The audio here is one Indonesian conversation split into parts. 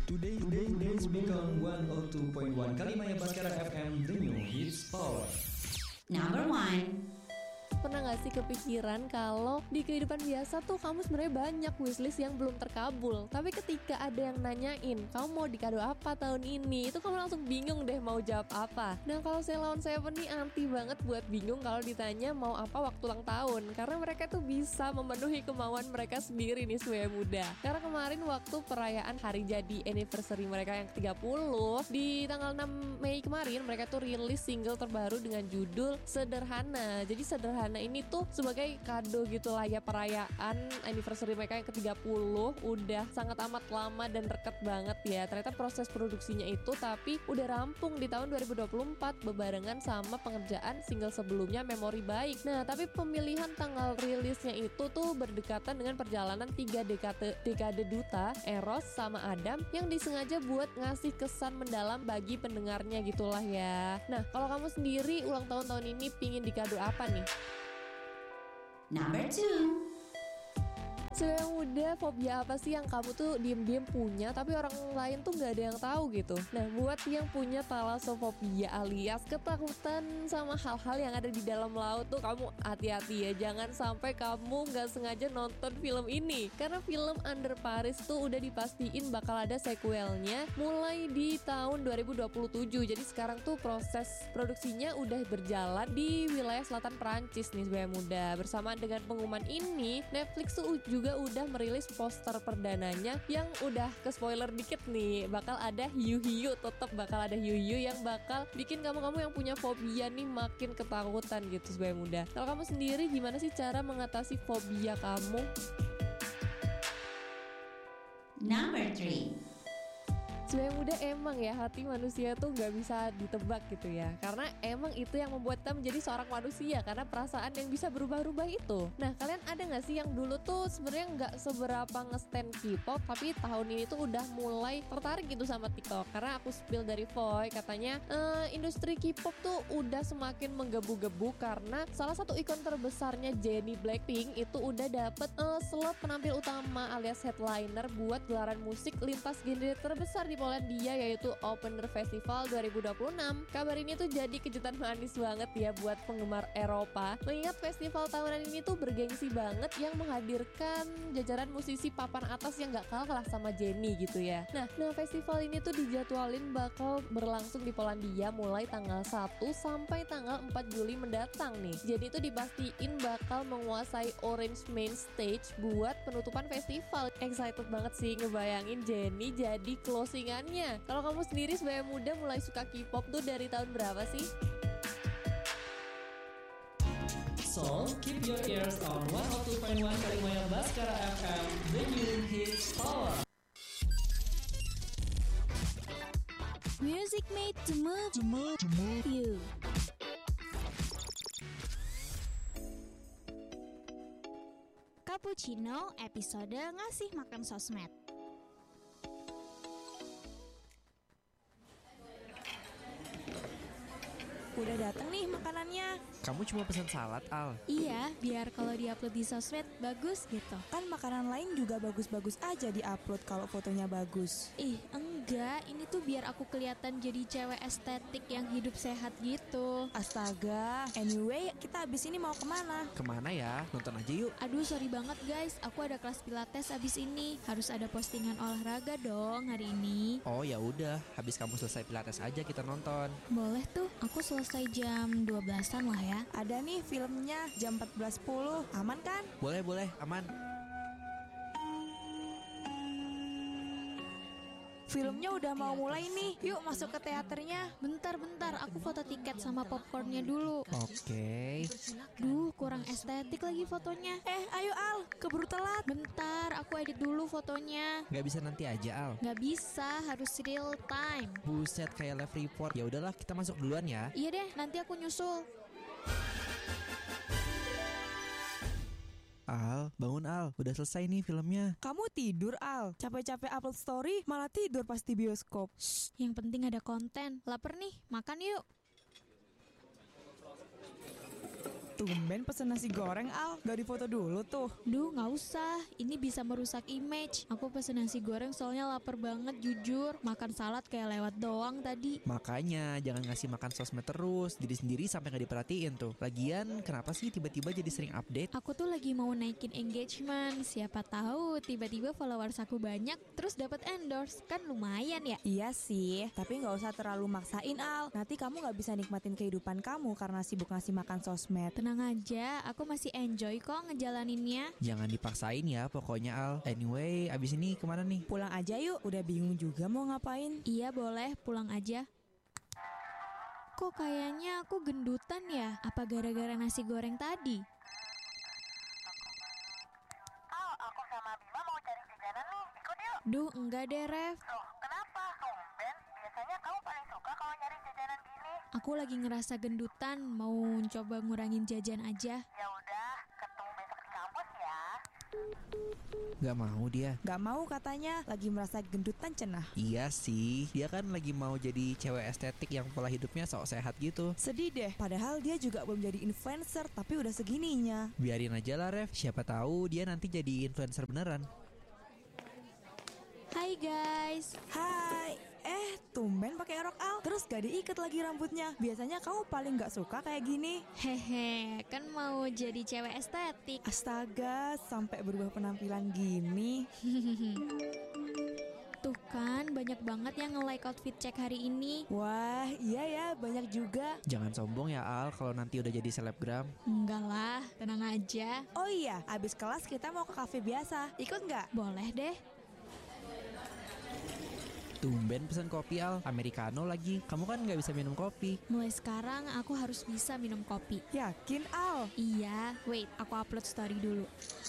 Today's become 102.1 Kalimaya Baskara FM, the new hits power. Number 1. Pernah gak sih kepikiran kalau di kehidupan biasa tuh kamu sebenarnya banyak wishlist yang belum terkabul, tapi ketika ada yang nanyain kamu mau dikado apa tahun ini, itu kamu langsung bingung deh mau jawab apa. Nah kalau Sheila on 7 nih anti banget buat bingung kalau ditanya mau apa waktu ulang tahun, karena mereka tuh bisa memenuhi kemauan mereka sendiri nih sebagai muda. Karena kemarin waktu perayaan hari jadi anniversary mereka yang 30, di tanggal 6 Mei kemarin mereka tuh rilis single terbaru dengan judul Sederhana. Jadi sederhana ini tuh sebagai kado gitu lah ya, perayaan anniversary mereka yang ke-30 udah sangat amat lama dan deket banget ya. Ternyata proses produksinya itu tapi udah rampung di tahun 2024 bebarengan sama pengerjaan single sebelumnya Memori Baik. Nah tapi pemilihan tanggal rilisnya itu tuh berdekatan dengan perjalanan 3 dekade duta Eros sama Adam yang disengaja buat ngasih kesan mendalam bagi pendengarnya gitulah ya. Nah kalau kamu sendiri ulang tahun ini pingin dikado apa nih? Number 2. Sebagai muda, fobia apa sih yang kamu tuh diem-diem punya tapi orang lain tuh gak ada yang tahu gitu? Nah buat yang punya thalassofobia alias ketakutan sama hal-hal yang ada di dalam laut tuh kamu hati-hati ya, jangan sampai kamu gak sengaja nonton film ini. Karena film Under Paris tuh udah dipastiin bakal ada sequelnya mulai di tahun 2027. Jadi sekarang tuh proses produksinya udah berjalan di wilayah selatan Perancis nih sebagai muda. Bersamaan dengan pengumuman ini, Netflix tuh juga udah merilis poster perdananya yang udah ke spoiler dikit nih, bakal ada hiu-hiu, tetap bakal ada hiu-hiu yang bakal bikin kamu yang punya fobia nih makin ketakutan gitu sebagai muda. Kalau kamu sendiri gimana sih cara mengatasi fobia kamu? Number 3. Sebagai muda emang ya hati manusia tuh gak bisa ditebak gitu ya, karena emang itu yang membuat kita menjadi seorang manusia, karena perasaan yang bisa berubah-ubah itu. Nah kalian ada gak sih yang dulu tuh sebenarnya gak seberapa nge-stan K-pop tapi tahun ini tuh udah mulai tertarik gitu sama TikTok? Karena aku spill dari Voy, katanya industri K-pop tuh udah semakin menggebu-gebu karena salah satu ikon terbesarnya Jennie Blackpink itu udah dapet slot penampil utama alias headliner buat gelaran musik lintas genre terbesar di Polandia, yaitu Opener Festival 2026. Kabar ini tuh jadi kejutan manis banget ya buat penggemar Eropa, mengingat festival tahunan ini tuh bergengsi banget yang menghadirkan jajaran musisi papan atas yang gak kalah sama Jennie gitu ya. Nah festival ini tuh dijadwalin bakal berlangsung di Polandia mulai tanggal 1 sampai tanggal 4 Juli mendatang nih. Jadi itu dipastiin bakal menguasai Orange Main Stage buat penutupan festival. Excited banget sih ngebayangin Jennie jadi closing. Kalau kamu sendiri sebagai muda mulai suka K-pop tuh dari tahun berapa sih? So, keep your ears on 102.1 Kalimaya Baskara FM, the new hits power. Music made to move you. Cappuccino episode ngasih makan sosmed. Udah dateng nih makanannya. Kamu cuma pesan salad, Al? Iya, biar kalau diupload di sosmed bagus gitu. Kan makanan lain juga bagus-bagus aja diupload kalau fotonya bagus. Ih, enggak, ini tuh biar aku kelihatan jadi cewek estetik yang hidup sehat gitu. Astaga. Anyway, kita abis ini mau kemana? Kemana ya? Nonton aja yuk. Aduh, sorry banget guys, aku ada kelas pilates abis ini. Harus ada postingan olahraga dong hari ini. Oh ya udah, habis kamu selesai pilates aja kita nonton. Boleh tuh, aku selesai jam 12-an lah ya. Ada nih filmnya jam 14.10. Aman kan? Boleh, aman. Filmnya udah mau mulai nih. Yuk masuk ke teaternya. Bentar, aku foto tiket sama popcornnya dulu. Oke. Duh, kurang estetik lagi fotonya. Ayo Al, keburu telat. Bentar, aku edit dulu fotonya. Nggak bisa nanti aja, Al? Nggak bisa, harus real time. Buset, kayak live report. Ya udahlah, kita masuk duluan ya. Iya deh, nanti aku nyusul. Al, bangun Al, udah selesai nih filmnya. Kamu tidur Al, capek-capek upload story malah tidur pas di bioskop. Shh, yang penting ada konten. Laper nih, makan yuk. Tumben pesen nasi goreng, Al. Gak difoto dulu tuh. Duh, nggak usah. Ini bisa merusak image. Aku pesen nasi goreng soalnya lapar banget jujur. Makan salad kayak lewat doang tadi. Makanya jangan ngasih makan sosmed terus. Diri sendiri sampai gak diperhatiin tuh. Lagian kenapa sih tiba-tiba jadi sering update? Aku tuh lagi mau naikin engagement. Siapa tahu tiba-tiba followers aku banyak terus dapat endorse. Kan lumayan ya. Iya sih, tapi gak usah terlalu maksain, Al. Nanti kamu gak bisa nikmatin kehidupan kamu karena sibuk ngasih makan sosmed. Tenang aja, aku masih enjoy kok ngejalaninnya. Jangan dipaksain ya pokoknya Al. Anyway, abis ini kemana nih? Pulang aja yuk, udah bingung juga mau ngapain. Iya boleh, pulang aja. Kok kayaknya aku gendutan ya? Apa gara-gara nasi goreng tadi? Al, aku sama Bima mau cari jajanan nih, ikut yuk. Duh, enggak deh, Ref. Loh, kenapa? Tumben, biasanya kamu paling suka kalau nyari jajanan gini. Aku lagi ngerasa gendutan, mau coba ngurangin jajan aja. Ya udah, ketemu besok di kampus ya. Gak mau dia. Gak mau katanya, lagi merasa gendutan cenah. Iya sih, dia kan lagi mau jadi cewek estetik yang pola hidupnya sok sehat gitu. Sedih deh, padahal dia juga belum jadi influencer, tapi udah segininya. Biarin aja lah Ref, siapa tahu dia nanti jadi influencer beneran. Hai guys. Hai, tumben pakai rok, Al. Terus gak diikat lagi rambutnya. Biasanya kamu paling gak suka kayak gini. Hehe, kan mau jadi cewek estetik. Astaga, sampai berubah penampilan gini. Tuh kan, banyak banget yang nge-like outfit cek hari ini. Wah, iya ya, banyak juga. Jangan sombong ya Al, kalau nanti udah jadi selebgram. Enggak lah, tenang aja. Oh iya, abis kelas kita mau ke kafe biasa. Ikut gak? Boleh deh. Tumben pesan kopi Al, americano lagi. Kamu kan gak bisa minum kopi. Mulai sekarang aku harus bisa minum kopi. Yakin, Al? Iya, wait, aku upload story dulu.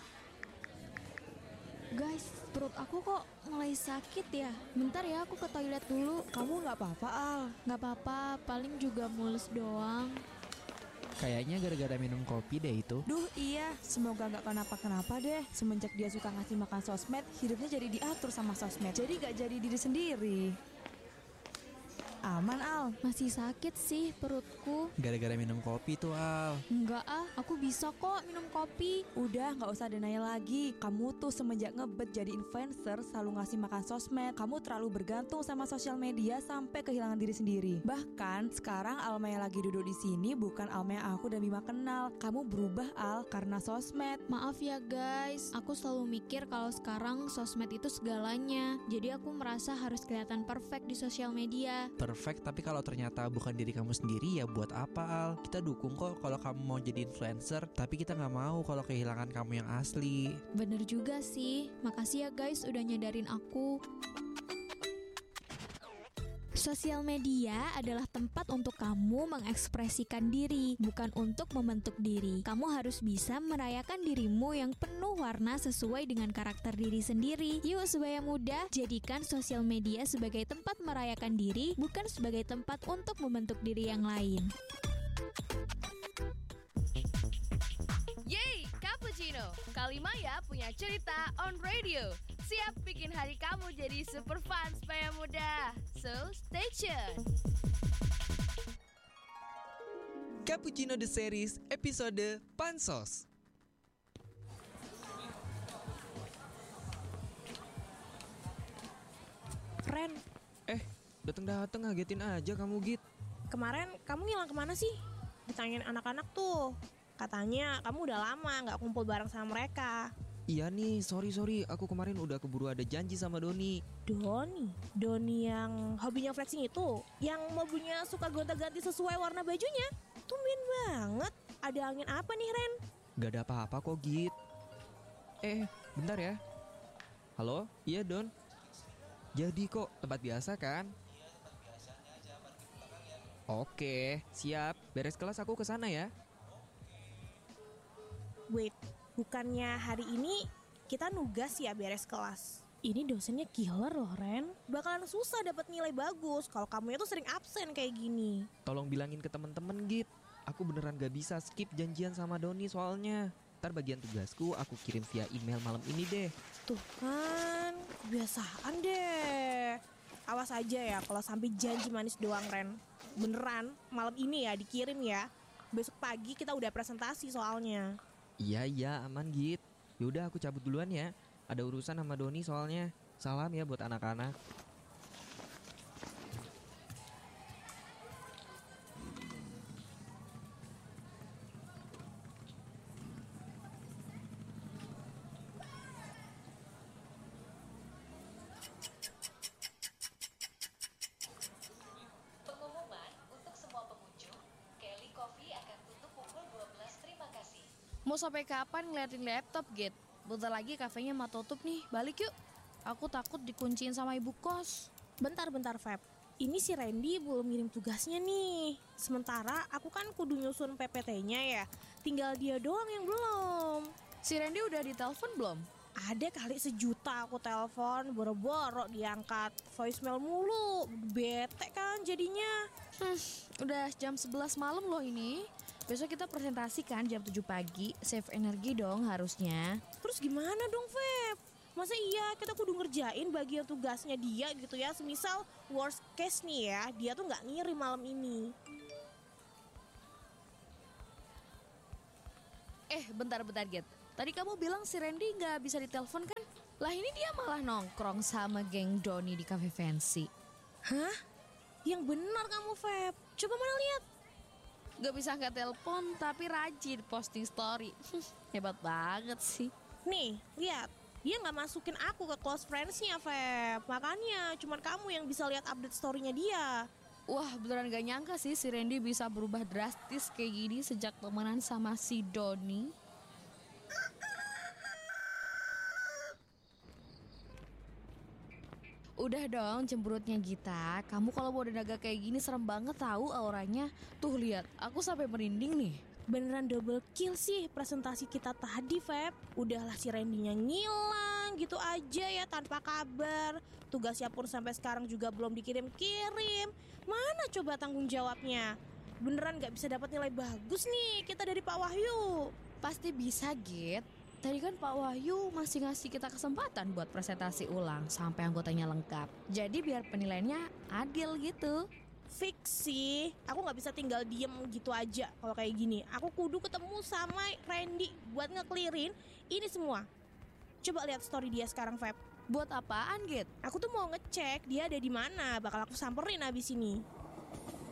Guys, perut aku kok mulai sakit ya. Bentar ya, aku ke toilet dulu. Kamu gak apa-apa, Al? Gak apa-apa, paling juga mules doang. Kayaknya gara-gara minum kopi deh itu. Duh iya, semoga gak kenapa-kenapa deh. Semenjak dia suka ngasih makan sosmed, hidupnya jadi diatur sama sosmed. Jadi gak jadi diri sendiri. Aman, Al? Masih sakit sih perutku. Gara-gara minum kopi tuh Al. Enggak ah, aku bisa kok minum kopi. Udah gak usah denial lagi. Kamu tuh semenjak ngebet jadi influencer selalu ngasih makan sosmed. Kamu terlalu bergantung sama sosial media sampai kehilangan diri sendiri. Bahkan sekarang Alma yang lagi duduk di sini bukan Alma yang aku dan Bima kenal. Kamu berubah, Al, karena sosmed. Maaf ya guys, aku selalu mikir kalau sekarang sosmed itu segalanya. Jadi aku merasa harus kelihatan perfect di sosial media. Perfect, tapi kalau ternyata bukan diri kamu sendiri ya buat apa Al? Kita dukung kok kalau kamu mau jadi influencer, tapi kita gak mau kalau kehilangan kamu yang asli. Bener juga sih, makasih ya guys udah nyadarin aku. Sosial media adalah tempat untuk kamu mengekspresikan diri, bukan untuk membentuk diri. Kamu harus bisa merayakan dirimu yang penuh warna sesuai dengan karakter diri sendiri. Yuk sebaya muda, jadikan sosial media sebagai tempat merayakan diri, bukan sebagai tempat untuk membentuk diri yang lain. Yeay, Cappuccino! Kali Maya punya cerita on radio. Siap bikin hari kamu jadi super fun supaya muda. So, stay tuned. Cappuccino The Series episode Pansos. Ren, Dateng ngagetin aja kamu Git. kemarin kamu ngilang kemana sih? Ditanyain anak-anak tuh. Katanya kamu udah lama gak kumpul bareng sama mereka. Iya nih, sorry, aku kemarin udah keburu ada janji sama Doni. Doni yang hobinya flexing itu, yang mobilnya suka gonta-ganti sesuai warna bajunya. Tumben banget, ada angin apa nih Ren? Gak ada apa-apa kok Git. Bentar ya. Halo, iya Don. Jadi kok tempat biasa kan? Oke, siap. Beres kelas aku kesana ya. Wait, bukannya hari ini kita nugas ya beres kelas? Ini dosennya killer loh Ren. Bakalan susah dapat nilai bagus kalau kamu itu sering absen kayak gini. Tolong bilangin ke temen-temen Git. Aku beneran gak bisa skip janjian sama Doni soalnya. Ntar bagian tugasku aku kirim via email malam ini deh. Tuh kan, kebiasaan deh. Awas aja ya kalau sampai janji manis doang Ren. Beneran, malam ini ya dikirim ya. Besok pagi kita udah presentasi soalnya. Iya aman Git. Yaudah aku cabut duluan ya. Ada urusan sama Doni soalnya. Salam ya buat anak-anak. Pengumuman untuk semua pengunjung, Kelly Coffee akan tutup pukul 12. Terima kasih. Mau sampai kapan ngeliatin laptop, Git? Bentar lagi kafenya mau tutup nih, balik yuk. Aku takut dikunciin sama ibu kos. Bentar, Feb. Ini si Randy belum ngirim tugasnya nih. Sementara aku kan kudu nyusun PPT-nya ya. Tinggal dia doang yang belum. Si Randy udah ditelepon belum? Ada kali 1 juta aku telepon, boro-boro diangkat. Voicemail mulu, bete kan jadinya. Udah jam 11 malam loh ini. Besok kita presentasi kan jam 7 pagi. Save energi dong harusnya. Terus gimana dong, Feb? Masa iya kita kudu ngerjain bagian tugasnya dia gitu ya. Semisal worst case nih ya, dia tuh gak ngirim malam ini. Bentar Git. Tadi kamu bilang si Randy gak bisa ditelepon kan? Lah ini dia malah nongkrong sama geng Doni di cafe fancy. Hah? Yang benar kamu, Feb. Coba mana lihat. Gak bisa angkat telepon tapi rajin posting story. Hebat banget sih. Nih, lihat. Dia gak masukin aku ke close friends-nya, Feb. Makanya cuman kamu yang bisa lihat update story-nya dia. Wah, beneran gak nyangka sih si Randy bisa berubah drastis kayak gini sejak temenan sama si Doni. Udah dong cemberutnya Gita. Kamu kalau mau naga kayak gini serem banget tahu auranya. Tuh lihat, aku sampai merinding nih. Beneran double kill sih presentasi kita tadi, Feb. Udahlah si Randy-nya ngilang gitu aja ya tanpa kabar. Tugasnya pun sampai sekarang juga belum dikirim-kirim. Mana coba tanggung jawabnya? Beneran gak bisa dapat nilai bagus nih kita dari Pak Wahyu. Pasti bisa, Git. Tadi kan Pak Wahyu masih ngasih kita kesempatan buat presentasi ulang sampai anggotanya lengkap. Jadi biar penilaiannya adil gitu. Fix sih, aku gak bisa tinggal diem gitu aja kalau kayak gini. Aku kudu ketemu sama Randy buat ngeklirin ini semua. Coba lihat story dia sekarang, Feb. Buat apaan, Git? Aku tuh mau ngecek dia ada di mana, bakal aku samperin abis ini.